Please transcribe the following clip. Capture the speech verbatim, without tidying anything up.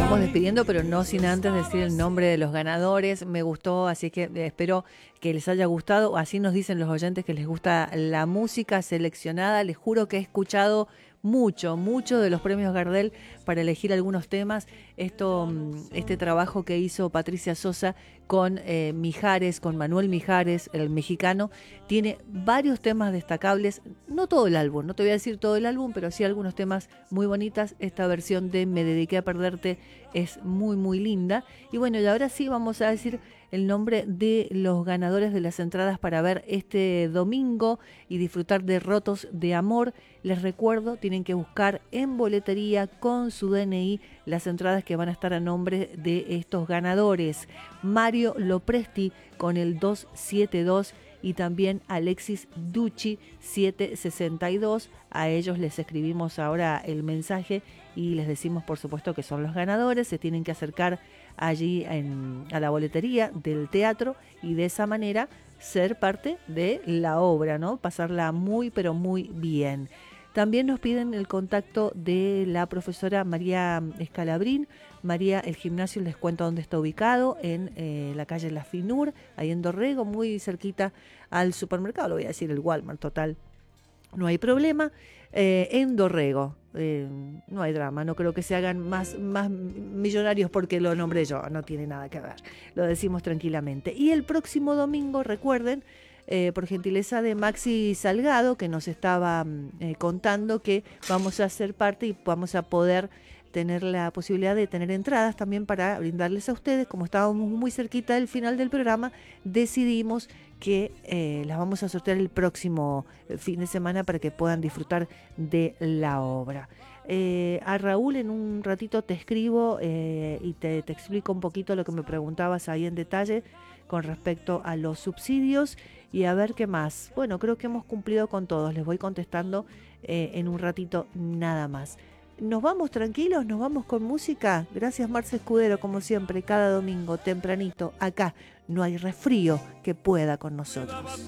vamos despidiendo, pero no sin antes decir el nombre de los ganadores. Me gustó, así que eh, espero que les haya gustado. Así nos dicen los oyentes que les gusta la música seleccionada. Les juro que he escuchado mucho, mucho de los premios Gardel para elegir algunos temas. Esto, este trabajo que hizo Patricia Sosa con eh, Mijares, con Manuel Mijares, el mexicano, tiene varios temas destacables. No todo el álbum, no te voy a decir todo el álbum, pero sí algunos temas muy bonitas. Esta versión de Me dediqué a perderte es muy, muy linda. Y bueno, y ahora sí vamos a decir el nombre de los ganadores de las entradas para ver este domingo y disfrutar de Rotos de Amor. Les recuerdo, tienen que buscar en boletería con su D N I las entradas que van a estar a nombre de estos ganadores. Mario Lopresti con el dos siete dos y también Alexis Ducci siete sesenta y dos. A ellos les escribimos ahora el mensaje y les decimos por supuesto que son los ganadores. Se tienen que acercar allí en, a la boletería del teatro y de esa manera ser parte de la obra, ¿no? Pasarla muy pero muy bien. También nos piden el contacto de la profesora María Escalabrín. María, el gimnasio, les cuento dónde está ubicado, en eh, la calle La Finur, ahí en Dorrego, muy cerquita al supermercado, lo voy a decir, el Walmart, total, no hay problema. Eh, en Dorrego, eh, no hay drama, no creo que se hagan más, más millonarios porque lo nombré yo, no tiene nada que ver, lo decimos tranquilamente. Y el próximo domingo, recuerden, Eh, por gentileza de Maxi Salgado, que nos estaba eh, contando que vamos a ser parte y vamos a poder tener la posibilidad de tener entradas también para brindarles a ustedes. Como estábamos muy cerquita del final del programa, decidimos que eh, las vamos a sortear el próximo fin de semana para que puedan disfrutar de la obra. Eh, a Raúl en un ratito te escribo eh, y te, te explico un poquito lo que me preguntabas ahí en detalle con respecto a los subsidios y a ver qué más. Bueno, creo que hemos cumplido con todos, les voy contestando eh, en un ratito nada más. ¿Nos vamos tranquilos? ¿Nos vamos con música? Gracias Marce Escudero, como siempre, cada domingo tempranito acá. No hay resfrío que pueda con nosotros.